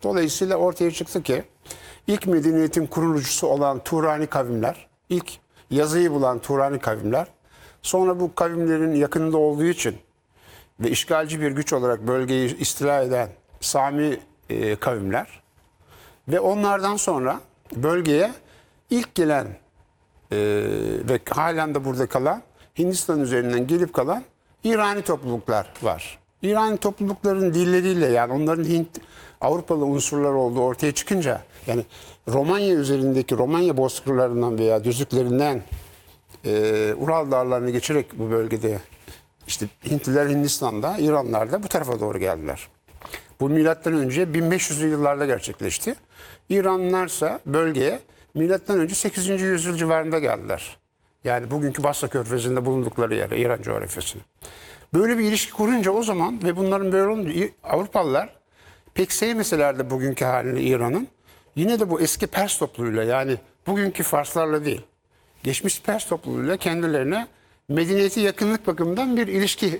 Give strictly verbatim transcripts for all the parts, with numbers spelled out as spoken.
Dolayısıyla ortaya çıktı ki ilk medeniyetin kurulucusu olan Turani kavimler, ilk yazıyı bulan Turani kavimler, sonra bu kavimlerin yakınında olduğu için ve işgalci bir güç olarak bölgeyi istila eden Sami e, kavimler ve onlardan sonra bölgeye ilk gelen e, ve halen de burada kalan, Hindistan üzerinden gelip kalan İrani topluluklar var. İrani toplulukların dilleriyle, yani onların Hint Avrupalı unsurlar olduğu ortaya çıkınca, yani Romanya üzerindeki Romanya bozkırlarından veya düzlüklerinden e, Ural dağlarını geçerek bu bölgede işte Hintliler Hindistan'da, İranlar da bu tarafa doğru geldiler. Bu milattan önce bin beş yüzlü yıllarda gerçekleşti. İranlılarsa bölgeye milattan önce sekizinci yüzyıl civarında geldiler. Yani bugünkü Basra Körfezi'nde bulundukları yere, İran coğrafyasına. Böyle bir ilişki kurunca o zaman ve bunların böyle olunca Avrupalılar pek sevmeseler de bugünkü halini İran'ın, yine de bu eski Pers topluluğuyla, yani bugünkü Farslarla değil, geçmiş Pers topluluğuyla kendilerine medeniyeti yakınlık bakımından bir ilişki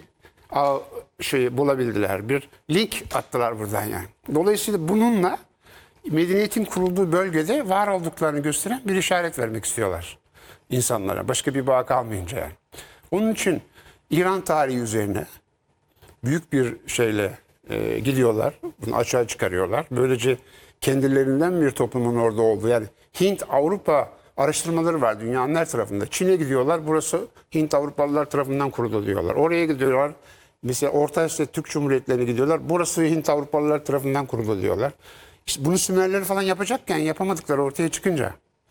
şey bulabildiler. Bir link attılar buradan yani. Dolayısıyla bununla medeniyetin kurulduğu bölgede var olduklarını gösteren bir işaret vermek istiyorlar insanlara. Başka bir bağ kalmayınca yani. Onun için İran tarihi üzerine büyük bir şeyle e, gidiyorlar. Bunu açığa çıkarıyorlar. Böylece kendilerinden bir toplumun orada olduğu, yani Hint-Avrupa araştırmaları var dünyanın her tarafında. Çin'e gidiyorlar. Burası Hint-Avrupalılar tarafından kuruldu diyorlar. Oraya gidiyorlar. Mesela Orta Asya Türk Cumhuriyetlerine gidiyorlar. Burası Hint-Avrupalılar tarafından kuruldu diyorlar. İşte bunu Sümerleri falan yapacakken yapamadıkları ortaya çıkınca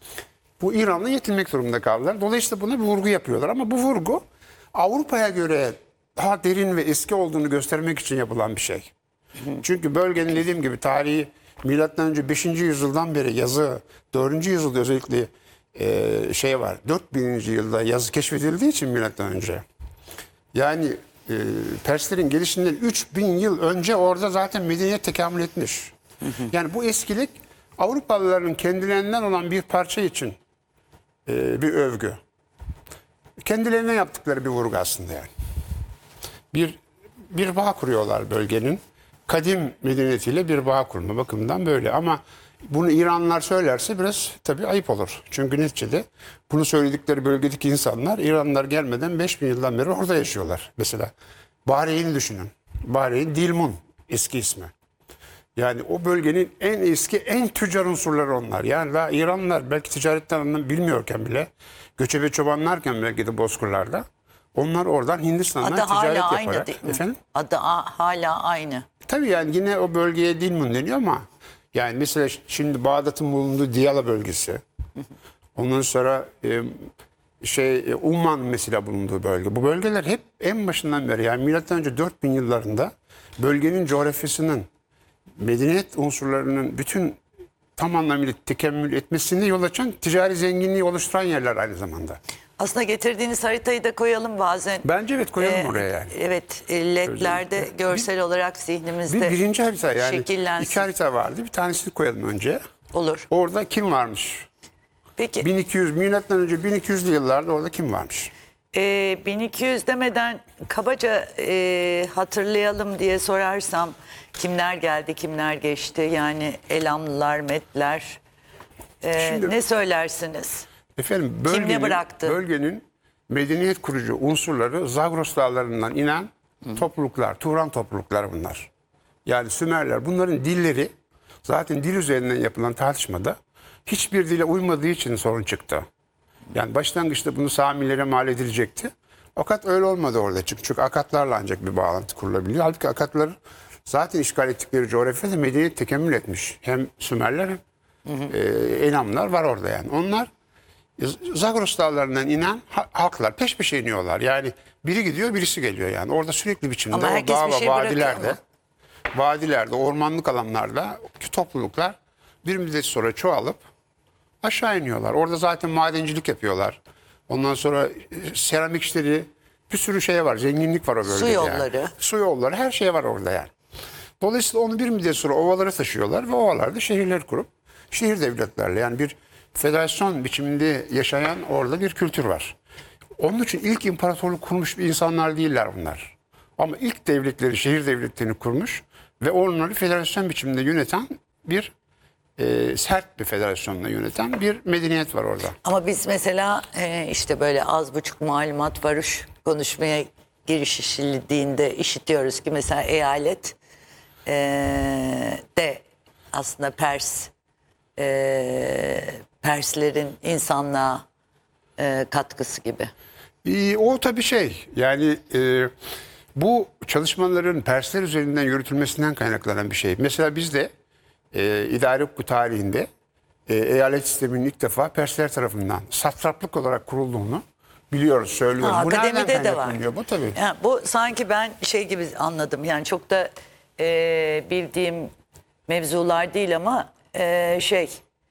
bu İran'la yetinmek durumunda kaldılar. Dolayısıyla buna bir vurgu yapıyorlar. Ama bu vurgu Avrupa'ya göre daha derin ve eski olduğunu göstermek için yapılan bir şey. Çünkü bölgenin dediğim gibi tarihi milattan önce beşinci yüzyıldan beri yazı, dördüncü yüzyılda özellikle e, şey var. dört bininci yılda yazı keşfedildiği için milattan önce. Yani e, Perslerin gelişinden üç bin yıl önce orada zaten medeniyet tekamül etmiş. Yani bu eskilik Avrupalıların kendilerinden olan bir parça için e, bir övgü. Kendilerine yaptıkları bir vurgu aslında yani. Bir bir bağ kuruyorlar bölgenin. Kadim medeniyetiyle bir bağ kurma bakımından böyle. Ama bunu İranlılar söylerse biraz tabii ayıp olur. Çünkü neticede bunu söyledikleri bölgedeki insanlar İranlılar gelmeden beş bin yıldan beri orada yaşıyorlar. Mesela Bahreyn'i düşünün. Bahreyn Dilmun eski ismi. Yani o bölgenin en eski, en tüccar unsurları onlar. Yani daha İranlılar belki ticaretten anlam bilmiyorken bile, göçebe çobanlarken belki de bozkırlarda, onlar oradan Hindistan'dan Adı ticaret hala yaparak. aynı değil mi? Efendim? Adı a- hala aynı. Tabii yani yine o bölgeye Dilmun deniyor ama yani mesela şimdi Bağdat'ın bulunduğu Diyala bölgesi. Ondan sonra e, şey e, Umman mesela bulunduğu bölge. Bu bölgeler hep en başından beri, yani milattan önce dört bin yıllarında bölgenin coğrafyasının, medeniyet unsurlarının bütün tam anlamıyla tekemmül etmesini yol açan, ticari zenginliği oluşturan yerler aynı zamanda. Aslında getirdiğiniz haritayı da koyalım bazen. Bence evet koyalım Ee, oraya yani. Evet, e, ledlerde Özellikle. görsel olarak zihnimizde Bir birinci harita, yani şekillensin. iki harita vardı. Bir tanesini koyalım önce. Olur. Orada kim varmış? Peki bin iki yüz milattan önce bin iki yüzlü yıllarda orada kim varmış? e, bin iki yüz demeden kabaca e, hatırlayalım diye sorarsam kimler geldi, kimler geçti? Yani Elamlılar, Metler. E, Şimdi- ne söylersiniz? Efendim ne bölgenin, bıraktı? bölgenin medeniyet kurucu unsurları Zagros dağlarından inen topluluklar, Turan toplulukları bunlar. Yani Sümerler, bunların dilleri zaten dil üzerinden yapılan tartışmada hiçbir dile uymadığı için sorun çıktı. Yani başlangıçta bunu Samilere mal edilecekti. Fakat öyle olmadı orada. Çünkü, çünkü Akatlarla ancak bir bağlantı kurulabiliyor. Halbuki Akatlar zaten işgal ettikleri coğrafyada medeniyet tekemmül etmiş. Hem Sümerler hem e, Elamlar var orada yani. Onlar Zagros dağlarından inen ha- halklar peş peşe iniyorlar. Yani biri gidiyor, birisi geliyor yani. Orada sürekli biçimde Ama o herkes dağ bir ve şey bırakıyor vadilerde, vadilerde, ormanlık alanlarda topluluklar bir müddet sonra çoğalıp aşağı iniyorlar. Orada zaten madencilik yapıyorlar. Ondan sonra e, seramik işleri, bir sürü şey var. Zenginlik var o bölgede. Su yolları. Yani. Su yolları, her şey var orada yani. Dolayısıyla onu bir müddet sonra ovalara taşıyorlar ve ovalarda şehirler kurup şehir devletlerle, yani bir federasyon biçiminde yaşayan orada bir kültür var. Onun için ilk imparatorluk kurmuş bir insanlar değiller bunlar. Ama ilk devletleri, şehir devletlerini kurmuş ve onları federasyon biçiminde yöneten bir e, sert bir federasyonla yöneten bir medeniyet var orada. Ama biz mesela e, işte böyle az buçuk malumat varoş konuşmaya girişildiğinde işitiyoruz ki mesela eyalet e, de aslında Pers e, Perslerin insanlığa e, katkısı gibi. E, o tabii şey yani e, bu çalışmaların Persler üzerinden yürütülmesinden kaynaklanan bir şey. Mesela bizde e, idare hukuk tarihinde e, eyalet sisteminin ilk defa Persler tarafından satraplık olarak kurulduğunu biliyoruz, söylüyoruz. Ha, Bu nereden akademide de var. kaynaklanıyor? Bu tabii. Yani bu sanki ben şey gibi anladım. Yani çok da e, bildiğim mevzular değil ama e, şey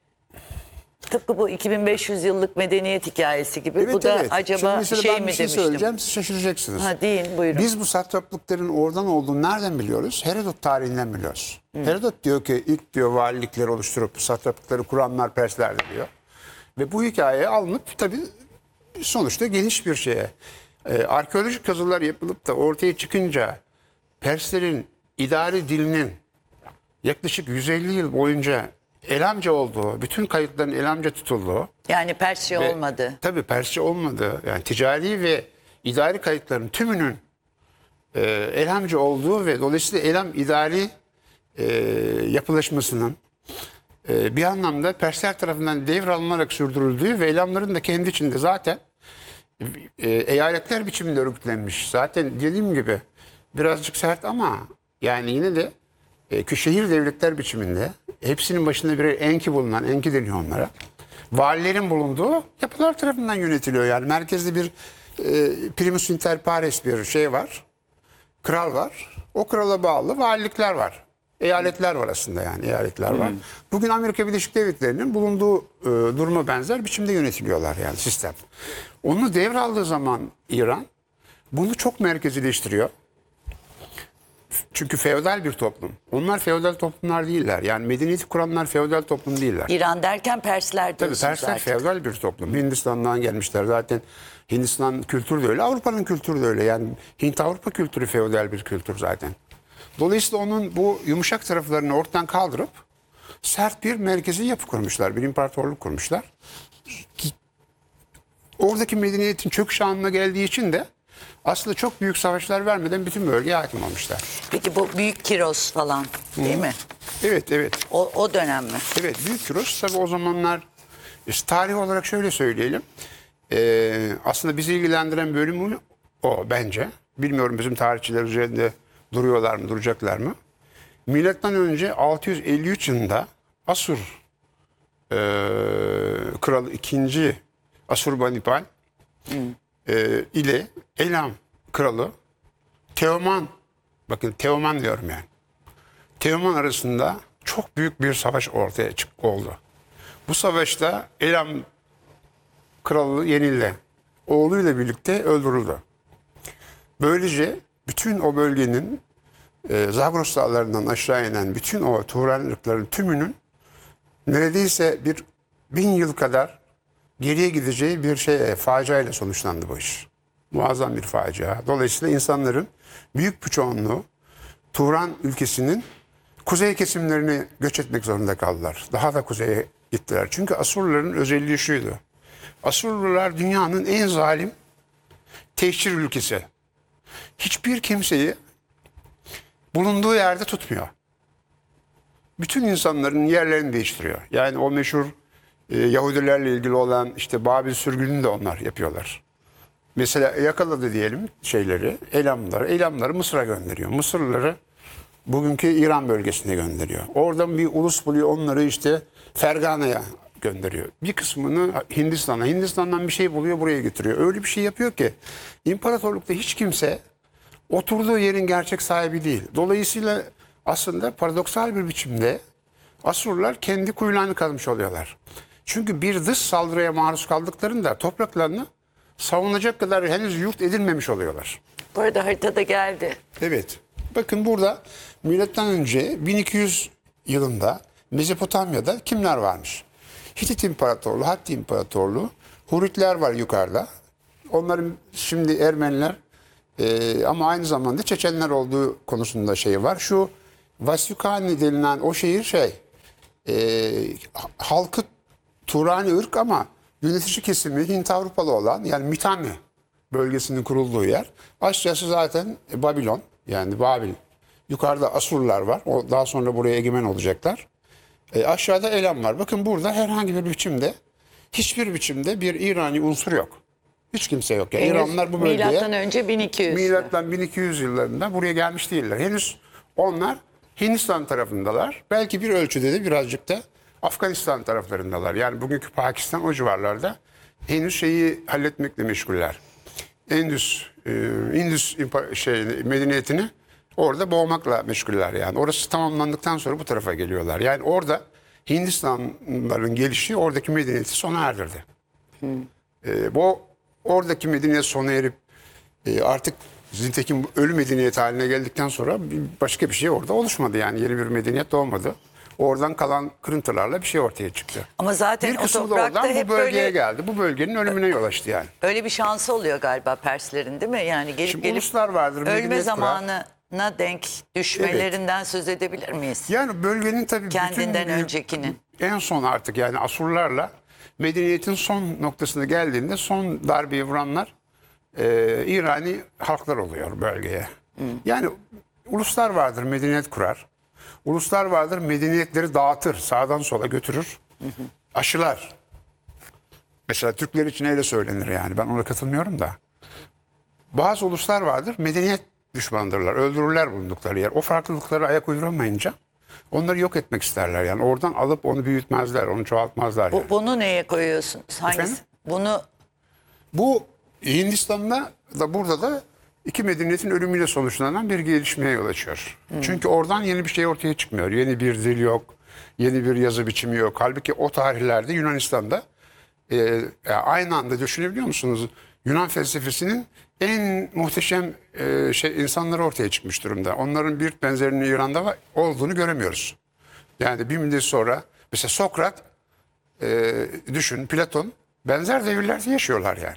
tıpkı bu iki bin beş yüz yıllık medeniyet hikayesi gibi. Evet, bu da evet. acaba Şimdi mesela şey ben mi bir şey demiştim. söyleyeceğim, siz şaşıracaksınız. Ha, deyin buyurun. Biz bu satraplıkların oradan olduğunu nereden biliyoruz? Herodot tarihinden biliyoruz. Herodot diyor ki ilk diyor valilikleri oluşturup satraplıkları kuranlar Perslerdi diyor. Ve bu hikaye alınıp tabii sonuçta geniş bir şeye. Ee, arkeolojik kazılar yapılıp da ortaya çıkınca Perslerin idari dilinin yaklaşık yüz elli yıl boyunca Elamca olduğu, bütün kayıtların Elamca tutulduğu, Yani Persçe ve olmadı. tabii Persçe olmadı. Yani ticari ve idari kayıtların tümünün e, Elhamcı olduğu ve dolayısıyla Elam idari e, yapılaşmasının e, bir anlamda Persler tarafından devralınarak sürdürüldüğü ve Elamların da kendi içinde zaten e, eyaletler biçiminde örgütlenmiş. Zaten dediğim gibi birazcık sert ama yani yine de e, şehir devletler biçiminde hepsinin başında birer enki bulunan, enki deniyor onlara. Valilerin bulunduğu yapılar tarafından yönetiliyor. Yani merkezde bir e, primus inter pares bir şey var. Kral var. O krala bağlı valilikler var. Eyaletler var aslında yani eyaletler var. Bugün Amerika Birleşik Devletleri'nin bulunduğu e, duruma benzer biçimde yönetiliyorlar yani sistem. Onu devraldığı zaman İran bunu çok merkezileştiriyor. Çünkü feodal bir toplum. Onlar feodal toplumlar değiller. Yani medeniyeti kuranlar feodal toplum değiller. İran derken Persler Tabii diyorsunuz Persler artık. feodal bir toplum. Hindistan'dan gelmişler. Zaten Hindistan kültürü de öyle. Avrupa'nın kültürü de öyle. Yani Hint-Avrupa kültürü feodal bir kültür zaten. Dolayısıyla onun bu yumuşak taraflarını ortadan kaldırıp sert bir merkezi yapı kurmuşlar. Bir imparatorluk kurmuşlar. Oradaki medeniyetin çöküş anına geldiği için de aslında çok büyük savaşlar vermeden bütün bölgeye hakim olmuşlar. Peki bu Büyük Kiros falan değil mi? Evet, evet. O, o dönem mi? Evet, Büyük Kiros tabii o zamanlar işte tarih olarak şöyle söyleyelim. Ee, aslında bizi ilgilendiren bölümü o bence. Bilmiyorum bizim tarihçiler üzerinde duruyorlar mı, duracaklar mı? Milattan önce altı yüz elli üç yılında Asur e, kralı ikinci Asurbanipal e, ile Elam kralı Teoman, bakın Teoman diyorum yani. Teoman arasında çok büyük bir savaş ortaya çık oldu. Bu savaşta Elam kralı yenildi. Oğluyla birlikte öldürüldü. Böylece bütün o bölgenin e, Zagros dağlarından aşağı inen bütün o Turan ırkların tümünün neredeyse bir bin yıl kadar geriye gideceği bir şey, faciayla sonuçlandı bu iş. Muazzam bir facia. Dolayısıyla insanların büyük bir çoğunluğu Turan ülkesinin kuzey kesimlerine göç etmek zorunda kaldılar. Daha da kuzeye gittiler. Çünkü Asurluların özelliği şuydu. Asurlular dünyanın en zalim tehcir ülkesi. Hiçbir kimseyi bulunduğu yerde tutmuyor. Bütün insanların yerlerini değiştiriyor. Yani o meşhur e, Yahudilerle ilgili olan işte Babil sürgününü de onlar yapıyorlar. Mesela yakaladı diyelim şeyleri, Elamları. Elamları Mısır'a gönderiyor. Mısırlıları bugünkü İran bölgesine gönderiyor. Oradan bir ulus buluyor, onları işte Fergana'ya gönderiyor. Bir kısmını Hindistan'a, Hindistan'dan bir şey buluyor, buraya getiriyor. Öyle bir şey yapıyor ki imparatorlukta hiç kimse oturduğu yerin gerçek sahibi değil. Dolayısıyla aslında paradoksal bir biçimde Asurlular kendi kuyularını kazmış oluyorlar. Çünkü bir dış saldırıya maruz kaldıklarında topraklarını savunacak kadar henüz yurt edilmemiş oluyorlar. Bu arada haritada geldi. Evet. Bakın burada milattan önce bin iki yüz yılında Mezopotamya'da kimler varmış? Hitit İmparatorluğu, Hatti İmparatorluğu, Huritler var yukarıda. Onların şimdi Ermeniler e, ama aynı zamanda Çeçenler olduğu konusunda şey var. Şu Vasyukani denilen o şehir şey e, halkı Turani ırk ama yönetici kesimi Hint Avrupalı olan, yani Mitanni bölgesinin kurulduğu yer. Aşağısı zaten Babilon, yani Babil. Yukarıda Asurlar var. O daha sonra buraya egemen olacaklar. E, aşağıda Elam var. Bakın burada herhangi bir biçimde, hiçbir biçimde bir İrani unsur yok. Hiç kimse yok. Yani Henüz İranlılar bu bölgeye Milattan önce bin iki yüz. milattan bin iki yüz yıllarında buraya gelmiş değiller. Henüz onlar Hindistan tarafındalar. Belki bir ölçüde de birazcık da Afganistan taraflarındalar. Yani bugünkü Pakistan o civarlarda henüz şeyi halletmekle meşguller. Endüs, e, Indus impa- şey, medeniyetini orada boğmakla meşguller yani. Orası tamamlandıktan sonra bu tarafa geliyorlar. Yani orada Hindistanlıların gelişi oradaki medeniyeti sona erdirdi. E, bu oradaki medeniyet sona erip e, artık nitekim ölü medeniyet haline geldikten sonra bir- başka bir şey orada oluşmadı. Yani yeni bir medeniyet doğmadı. Oradan kalan kırıntılarla bir şey ortaya çıktı. Ama zaten Bir o kısmı da toprakta oradan hep bu bölgeye böyle geldi. Bu bölgenin ölümüne yol açtı yani. öyle bir şansı oluyor galiba Perslerin, değil mi? Yani gelip Şimdi gelip uluslar vardır, ölme medeniyet kurar. zamanına denk düşmelerinden söz edebilir miyiz? Yani bölgenin tabii Kendinden bütün, öncekinin. en son artık yani Asurlarla medeniyetin son noktasına geldiğinde son darbeyi vuranlar e, İrani halklar oluyor bölgeye. Yani uluslar vardır, medeniyet kurar. Uluslar vardır, medeniyetleri dağıtır, sağdan sola götürür, aşılar. Mesela Türkler için öyle söylenir yani. Ben ona katılmıyorum da. Bazı uluslar vardır, medeniyet düşmanıdırlar. Öldürürler bulundukları yer. O farklılıklara ayak uyduramayınca onları yok etmek isterler. Yani oradan alıp onu büyütmezler, onu çoğaltmazlar. Bu, Yani. bunu neye koyuyorsunuz? Hangisi? Efendim? Bunu Bu Hindistan'da da burada da iki medeniyetin ölümüyle sonuçlanan bir gelişmeye yol açıyor. Çünkü oradan yeni bir şey ortaya çıkmıyor. Yeni bir dil yok, yeni bir yazı biçimi yok. Halbuki o tarihlerde Yunanistan'da e, aynı anda düşünebiliyor musunuz? Yunan felsefesinin en muhteşem e, şey insanları ortaya çıkmış durumda. Onların bir benzerinin İran'da var, olduğunu göremiyoruz. Yani bir müddet sonra mesela Sokrat, e, düşün, Platon benzer devirlerde yaşıyorlar yani.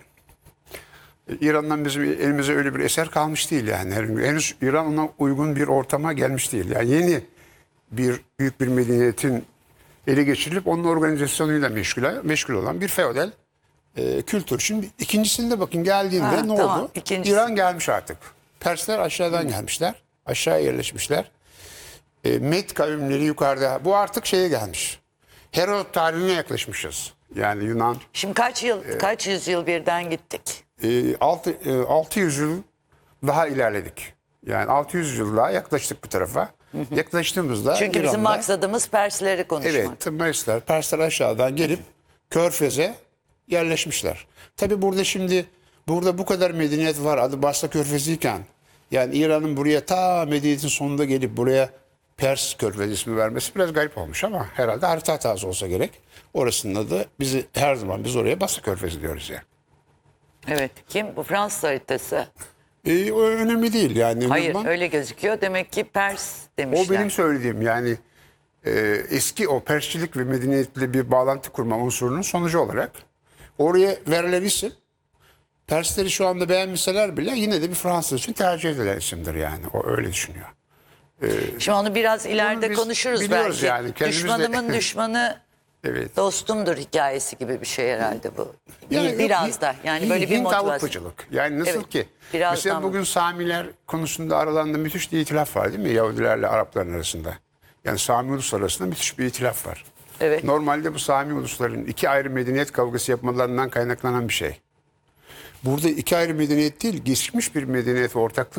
İran'dan bizim elimize öyle bir eser kalmış değil yani. Henüz İran ona uygun bir ortama gelmiş değil. Yani yeni bir büyük bir medeniyetin ele geçirilip onun organizasyonuyla meşgul, meşgul olan bir feodal e, kültür. Şimdi ikincisinde bakın geldiğinde Ha, ne tamam, oldu? ikincisi. İran gelmiş artık. Persler aşağıdan gelmişler. Aşağı yerleşmişler. E, Med kavimleri yukarıda. Bu artık şeye gelmiş. Herodot tarihine yaklaşmışız. Yani Yunan şimdi kaç yıl, Ee, kaç yüzyıl birden gittik? e, altı, e, altı yüz yıl daha ilerledik. Yani altı yüz yıl daha yaklaştık bu tarafa. Yaklaştığımızda Çünkü bizim İran'da- maksadımız Persleri konuşmak. Evet, Persler, Persler aşağıdan gelip Körfez'e yerleşmişler. Tabi burada şimdi burada bu kadar medeniyet var adı Basra Körfezi'yken yani İran'ın buraya ta medeniyetin sonunda gelip buraya Pers Körfezi ismi vermesi biraz garip olmuş ama herhalde harita hatası olsa gerek. Orasının adı bizi her zaman biz oraya Basra Körfezi diyoruz yani. Evet. Kim? Bu Fransız haritası. E, o önemli değil yani. Hayır, Bundan- öyle gözüküyor. Demek ki Pers demişler. O benim söylediğim yani e, eski o Persçilik ve medeniyetle bir bağlantı kurma unsurunun sonucu olarak oraya verilen isim Persleri şu anda beğenmeseler bile yine de bir Fransız için tercih edilen isimdir yani. O öyle düşünüyor. Şimdi onu biraz ileride biz konuşuruz biliyoruz belki. yani, kendimiz de- Düşmanımın düşmanı Evet. dostumdur hikayesi gibi bir şey herhalde bu. Yani biraz yok, da yani Hint- böyle bir Hint motivasyon. Avrupacılık. Yani nasıl Evet, ki? birazdan Mesela bugün Samiler konusunda aralarında müthiş bir itilaf var değil mi? Yahudilerle Arapların arasında. Yani Sami ulus arasında müthiş bir itilaf var. Evet. Normalde bu Sami ulusların iki ayrı medeniyet kavgası yapmalarından kaynaklanan bir şey. Burada iki ayrı medeniyet değil, geçmiş bir medeniyet ve ortaklık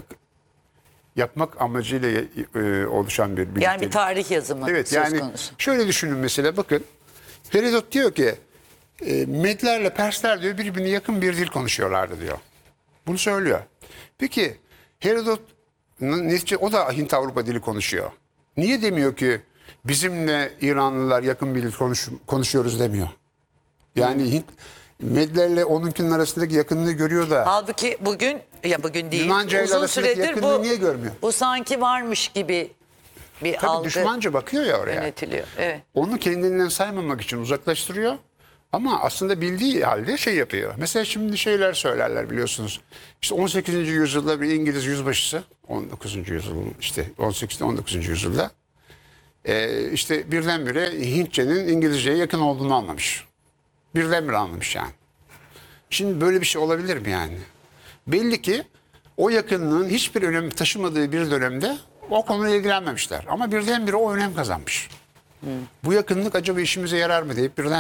yapmak amacıyla e, oluşan bir birliktelik. Yani bir tarih yazımı Evet söz yani konusu. şöyle düşünün mesela bakın. Herodot diyor ki e, Medlerle Persler diyor birbirine yakın bir dil konuşuyorlardı diyor. Bunu söylüyor. Peki Herodot n- netice o da Hint Avrupa dili konuşuyor. Niye demiyor ki bizimle İranlılar yakın bir dil konuş, konuşuyoruz demiyor. Yani Hint Medlerle onunkinin arasındaki yakınlığı görüyor da Halbuki bugün ya bugün değil Yunanca ile uzun arasındaki süredir yakınlığı bu, niye görmüyor? bu sanki varmış gibi bir tabii algı düşmanca bakıyor ya oraya. yönetiliyor. Evet. Onu kendinden saymamak için uzaklaştırıyor. Ama aslında bildiği halde şey yapıyor. Mesela şimdi şeyler söylerler biliyorsunuz. İşte on sekizinci yüzyılda bir İngiliz yüzbaşısı, on dokuzuncu yüzyıl işte on sekizde on dokuzuncu yüzyılda Ee, işte birdenbire Hintçenin İngilizceye yakın olduğunu anlamış. Birdenbire anlamış yani. Şimdi böyle bir şey olabilir mi yani? Belli ki o yakınlığın hiçbir önem taşımadığı bir dönemde o konuyla ilgilenmemişler. Ama birdenbire o önem kazanmış. Bu yakınlık acaba işimize yarar mı deyip birden